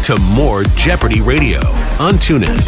to more Jeopardy Radio on TuneIn.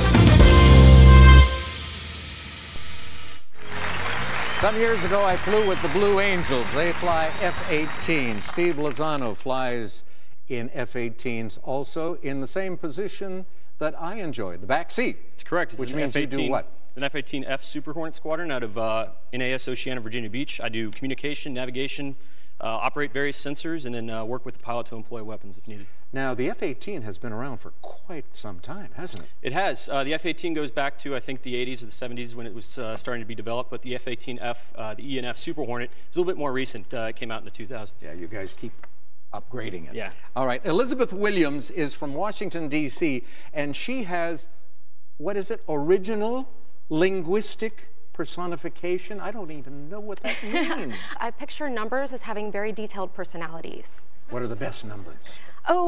Some years ago, I flew with the Blue Angels. They fly F-18. Steve Lozano flies in F-18s, also in the same position that I enjoy, the back seat. It's correct. Which means you do what? It's an F-18F Super Hornet Squadron out of NAS Oceana, Virginia Beach. I do communication, navigation, operate various sensors, and then work with the pilot to employ weapons if needed. Now, the F-18 has been around for quite some time, hasn't it? It has. The F-18 goes back to, I think, the 80s or the 70s when it was starting to be developed, but the F-18F, the ENF Super Hornet, is a little bit more recent. It came out in the 2000s. Yeah, you guys keep upgrading it. Yeah. All right. Elizabeth Williams is from Washington, D.C., and she has, what is it, original linguistic personification? I don't even know what that means. I picture numbers as having very detailed personalities. What are the best numbers? Oh,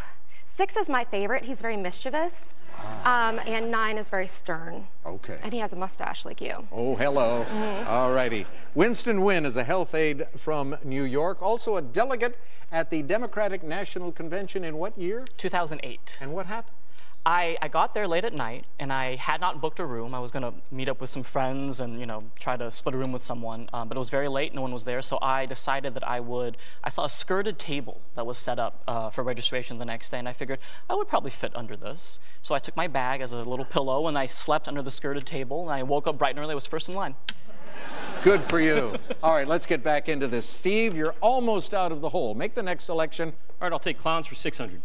6 is my favorite. He's very mischievous. And 9 is very stern. Okay. And he has a mustache like you. Oh, hello. All righty. Winston Wynn is a health aide from New York, also a delegate at the Democratic National Convention in what year? 2008. And what happened? I got there late at night, and I had not booked a room. I was going to meet up with some friends and, try to split a room with someone. But it was very late. No one was there. So I decided that I saw a skirted table that was set up for registration the next day, and I figured I would probably fit under this. So I took my bag as a little pillow, and I slept under the skirted table, and I woke up bright and early. I was first in line. Good for you. All right, let's get back into this. Steve, you're almost out of the hole. Make the next selection. All right, I'll take clowns for 600.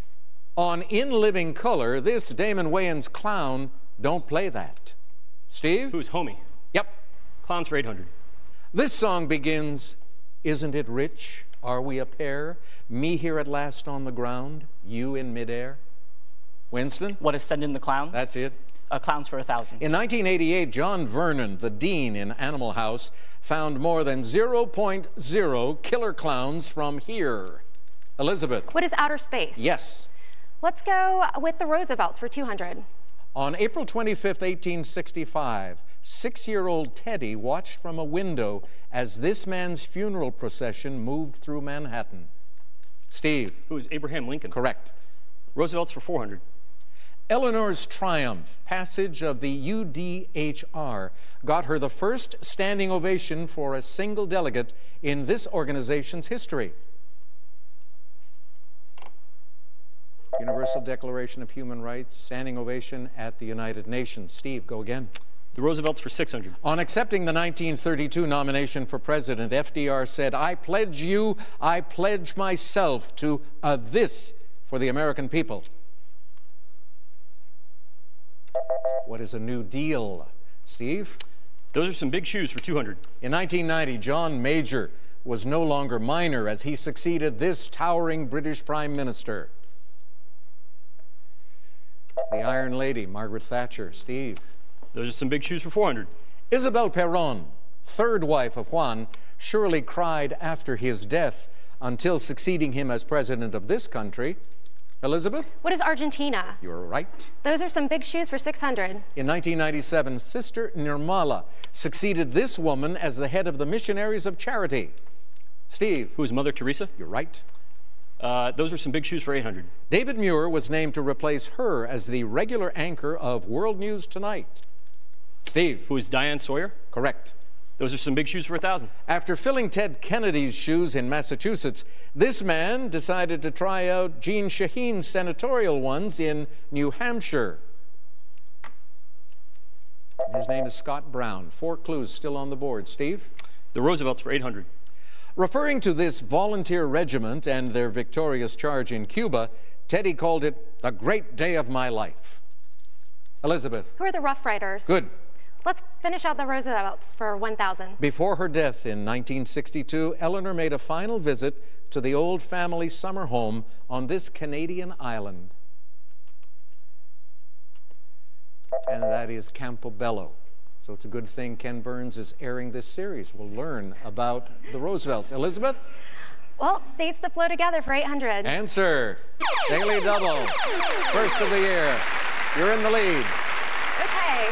On In Living Color, this Damon Wayans clown, don't play that. Steve? Who's Homie? Yep. Clowns for 800. This song begins, isn't it rich? Are we a pair? Me here at last on the ground, you in midair. Winston? What is Send in the Clowns? That's it. Clowns for 1,000. In 1988, John Vernon, the dean in Animal House, found more than 0.0 killer clowns from here. Elizabeth? What is outer space? Yes. Let's go with the Roosevelts for 200. On April 25th, 1865, 6-year-old Teddy watched from a window as this man's funeral procession moved through Manhattan. Steve? Who is Abraham Lincoln? Correct. Roosevelt's for 400. Eleanor's Triumph, passage of the UDHR, got her the first standing ovation for a single delegate in this organization's history. Universal Declaration of Human Rights, standing ovation at the United Nations. Steve, go again. The Roosevelts for 600. On accepting the 1932 nomination for president, FDR said, I pledge myself to this for the American people. What is a New Deal? Steve? Those are some big shoes for 200. In 1990, John Major was no longer minor as he succeeded this towering British Prime Minister. The Iron Lady, Margaret Thatcher. Steve? Those are some big shoes for 400. Isabel Perón, third wife of Juan, surely cried after his death until succeeding him as president of this country. Elizabeth? What is Argentina? You're right. Those are some big shoes for 600. In 1997, Sister Nirmala succeeded this woman as the head of the Missionaries of Charity. Steve? Who is Mother Teresa? You're right. Those are some big shoes for 800. David Muir was named to replace her as the regular anchor of World News Tonight. Steve? Who is Diane Sawyer? Correct. Those are some big shoes for 1,000. After filling Ted Kennedy's shoes in Massachusetts, this man decided to try out Jean Shaheen's senatorial ones in New Hampshire. His name is Scott Brown. 4 clues still on the board. Steve? The Roosevelts for 800. Referring to this volunteer regiment and their victorious charge in Cuba, Teddy called it the great day of my life. Elizabeth? Who are the Rough Riders? Good. Let's finish out the Roosevelts for 1,000. Before her death in 1962, Eleanor made a final visit to the old family summer home on this Canadian island. And that is Campobello. So it's a good thing Ken Burns is airing this series. We'll learn about the Roosevelts. Elizabeth? Well, states that flow together for 800. Answer. Daily double. First of the year. You're in the lead. Okay.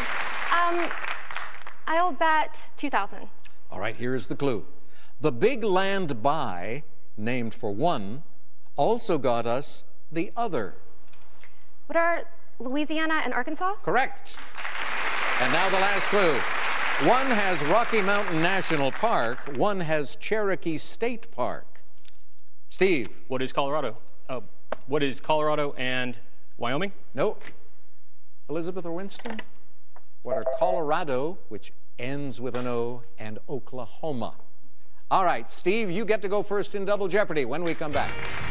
I'll bet 2,000. All right, here's the clue. The big land buy, named for one, also got us the other. What are Louisiana and Arkansas? Correct. And now the last clue. One has Rocky Mountain National Park. One has Cherokee State Park. Steve. What is Colorado? What is Colorado and Wyoming? No. Elizabeth or Winston? What are Colorado, which ends with an O, and Oklahoma? All right, Steve, you get to go first in Double Jeopardy when we come back.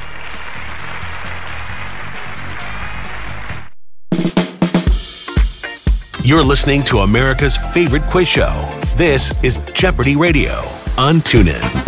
You're listening to America's favorite quiz show. This is Jeopardy Radio on TuneIn.